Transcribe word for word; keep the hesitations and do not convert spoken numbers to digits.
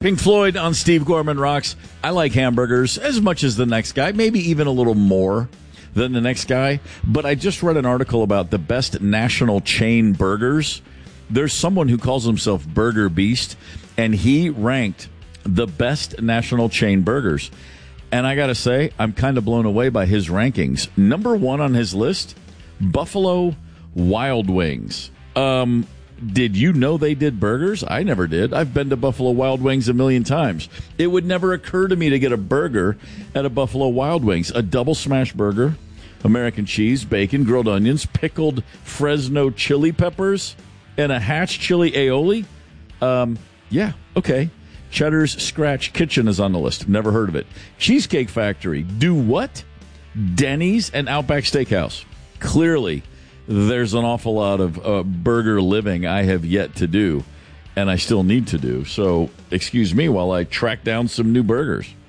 Pink Floyd on Steve Gorman Rocks. I like hamburgers as much as the next guy, maybe even a little more than the next guy. But I just read an article about the best national chain burgers. There's someone who calls himself Burger Beast, and he ranked the best national chain burgers. And I got to say, I'm kind of blown away by his rankings. Number one on his list, Buffalo Wild Wings. Um... Did you know they did burgers? I never did. I've been to Buffalo Wild Wings a million times. It would never occur to me to get a burger at a Buffalo Wild Wings. A double smash burger, American cheese, bacon, grilled onions, pickled Fresno chili peppers, and a Hatch chili aioli. Um, yeah, okay. Cheddar's Scratch Kitchen is on the list. Never heard of it. Cheesecake Factory. Do what? Denny's and Outback Steakhouse. Clearly, there's an awful lot of uh, burger living I have yet to do, and I still need to do. So excuse me while I track down some new burgers.